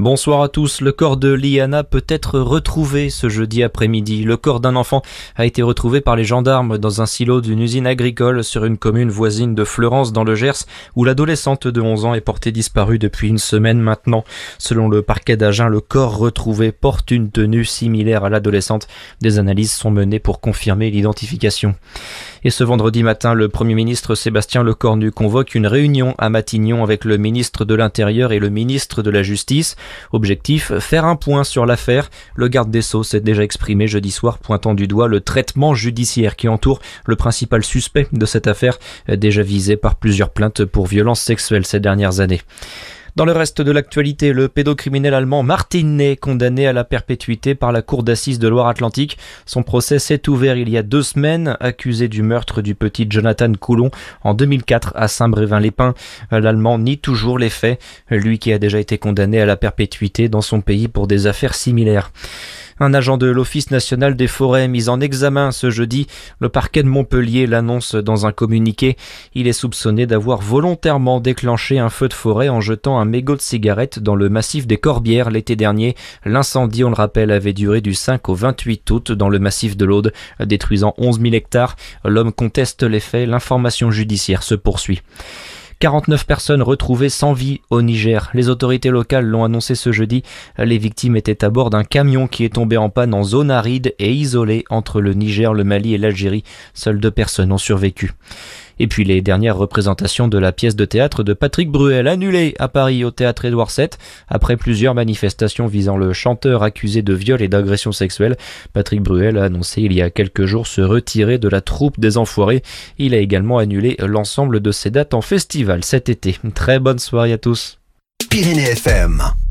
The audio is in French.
Bonsoir à tous. Le corps de Liana peut être retrouvé ce jeudi après-midi. Le corps d'un enfant a été retrouvé par les gendarmes dans un silo d'une usine agricole sur une commune voisine de Fleurance dans le Gers, où l'adolescente de 11 ans est portée disparue depuis une semaine maintenant. Selon le parquet d'Agen, le corps retrouvé porte une tenue similaire à l'adolescente. Des analyses sont menées pour confirmer l'identification. Et ce vendredi matin, le Premier ministre Sébastien Lecornu convoque une réunion à Matignon avec le ministre de l'Intérieur et le ministre de la Justice. Objectif, faire un point sur l'affaire. Le garde des Sceaux s'est déjà exprimé jeudi soir, pointant du doigt le traitement judiciaire qui entoure le principal suspect de cette affaire, déjà visé par plusieurs plaintes pour violences sexuelles ces dernières années. Dans le reste de l'actualité, le pédocriminel allemand Martin Ney, condamné à la perpétuité par la cour d'assises de Loire-Atlantique. Son procès s'est ouvert il y a 2 semaines, accusé du meurtre du petit Jonathan Coulon en 2004 à Saint-Brévin-les-Pins. L'Allemand nie toujours les faits, lui qui a déjà été condamné à la perpétuité dans son pays pour des affaires similaires. Un agent de l'Office national des forêts mis en examen ce jeudi. Le parquet de Montpellier l'annonce dans un communiqué. Il est soupçonné d'avoir volontairement déclenché un feu de forêt en jetant un mégot de cigarette dans le massif des Corbières l'été dernier. L'incendie, on le rappelle, avait duré du 5 au 28 août dans le massif de l'Aude, détruisant 11 000 hectares. L'homme conteste les faits. L'information judiciaire se poursuit. 49 personnes retrouvées sans vie au Niger. Les autorités locales l'ont annoncé ce jeudi. Les victimes étaient à bord d'un camion qui est tombé en panne en zone aride et isolée entre le Niger, le Mali et l'Algérie. Seules 2 personnes ont survécu. Et puis les dernières représentations de la pièce de théâtre de Patrick Bruel annulées à Paris au théâtre Édouard VII après plusieurs manifestations visant le chanteur accusé de viol et d'agression sexuelle. Patrick Bruel a annoncé il y a quelques jours se retirer de la troupe des Enfoirés. Il a également annulé l'ensemble de ses dates en festival cet été. Très bonne soirée à tous. Pyrénées FM.